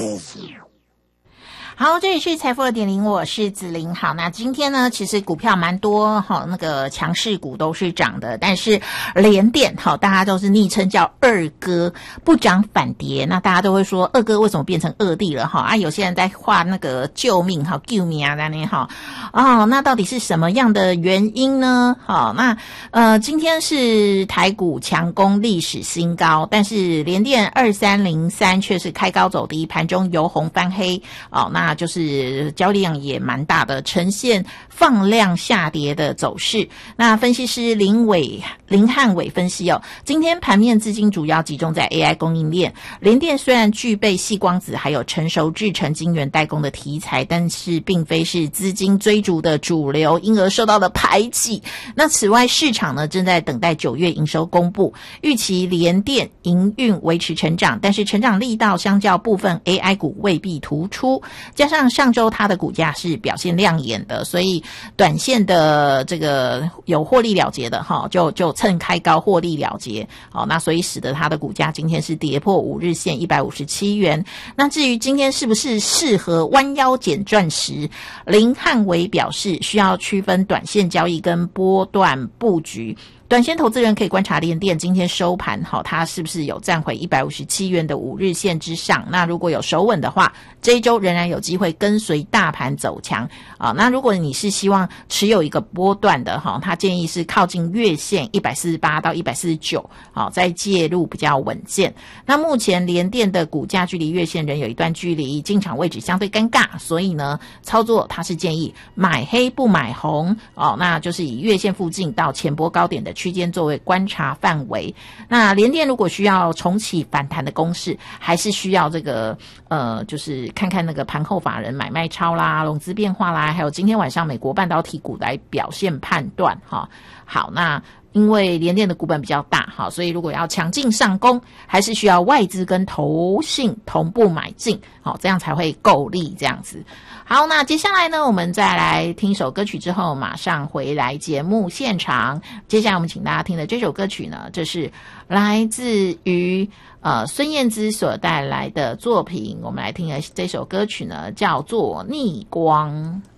好，这里是财富2.0，我是子玲。好，那今天呢，其实股票蛮多那个强势股都是涨的，但是联电大家都是昵称叫二哥，不涨反跌。那大家都会说二哥为什么变成二弟了有些人在画那个救命救命啊那里那到底是什么样的原因呢？那今天是台股强攻历史新高，但是联电2303却是开高走低，盘中由红翻黑那就是交易量也蛮大的，呈现放量下跌的走势。那分析师林汉伟分析今天盘面资金主要集中在 AI 供应链，联电虽然具备矽光子还有成熟制程晶圆代工的题材，但是并非是资金追逐的主流，因而受到了排挤。那此外，市场呢正在等待9月营收公布，预期联电营运维持成长，但是成长力道相较部分 AI 股未必突出。加上上周它的股价是表现亮眼的，所以短线的这个有获利了结的就趁开高获利了结。那所以使得它的股价今天是跌破5日线157元。那至于今天是不是适合弯腰捡钻石，林汉伟表示需要区分短线交易跟波段布局。短线投资人可以观察联电今天收盘它是不是有站回157元的5日线之上。那如果有守稳的话，这一周仍然有机会跟随大盘走强那如果你是希望持有一个波段的他建议是靠近月线148到149再介入比较稳健。那目前联电的股价距离月线仍有一段距离，进场位置相对尴尬，所以呢操作他是建议买黑不买红那就是以月线附近到前波高点的区间作为观察范围。那联电如果需要重启反弹的攻势，还是需要这个就是看看那个盘后法人买卖超啦、融资变化啦，还有今天晚上美国半导体股来表现判断好，那因为联电的股本比较大所以如果要强劲上攻，还是需要外资跟投信同步买进这样才会够力这样子。好，那接下来呢，我们再来听一首歌曲之后马上回来节目现场。接下来我们请大家听的这首歌曲呢，这是来自于孙燕姿所带来的作品。我们来听的这首歌曲呢叫做《逆光》。